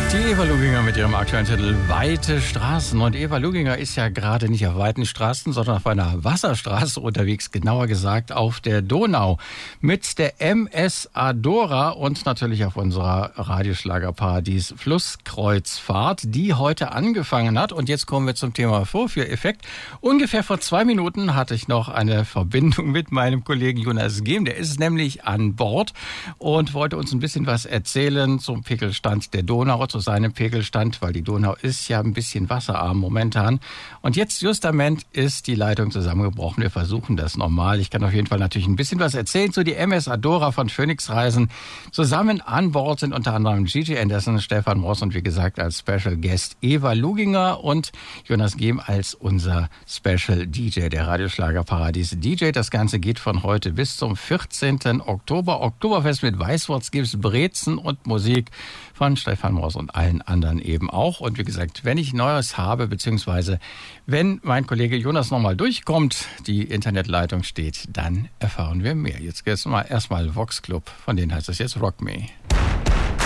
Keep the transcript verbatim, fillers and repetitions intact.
Die Eva Luginger mit ihrem aktuellen Titel Weite Straßen. Und Eva Luginger ist ja gerade nicht auf weiten Straßen, sondern auf einer Wasserstraße unterwegs, genauer gesagt auf der Donau. Mit der M S Adora und natürlich auf unserer Radioschlagerparadies Flusskreuzfahrt, die heute angefangen hat. Und jetzt kommen wir zum Thema Vorführeffekt. Ungefähr vor zwei Minuten hatte ich noch eine Verbindung mit meinem Kollegen Jonas Gehm. Der ist nämlich an Bord und wollte uns ein bisschen was erzählen zum Pegelstand der Donau, zu seinem Pegelstand, weil die Donau ist ja ein bisschen wasserarm momentan. Und jetzt justament ist die Leitung zusammengebrochen. Wir versuchen das nochmal. Ich kann auf jeden Fall natürlich ein bisschen was erzählen zu die M S Adora von Phoenix Reisen. Zusammen an Bord sind unter anderem Gigi Anderson, Stefan Ross und wie gesagt als Special Guest Eva Luginger und Jonas Gehm als unser Special D J, der Radioschlagerparadies D J. Das Ganze geht von heute bis zum vierzehnten Oktober. Oktoberfest mit Weißwurst, gibt's Brezen und Musik von Stefan Ross und allen anderen eben auch. Und wie gesagt, wenn ich Neues habe, beziehungsweise wenn mein Kollege Jonas nochmal durchkommt, die Internetleitung steht, dann erfahren wir mehr. Jetzt geht's mal erstmal Vox Club, von denen heißt es jetzt Rock Me.